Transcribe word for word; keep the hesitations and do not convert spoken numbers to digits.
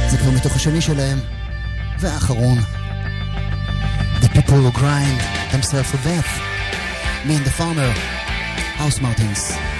זה כבר מתוך השני שלהם. והאחרון, The people who grind themselves to death, Me and the Farmer, House Mountains.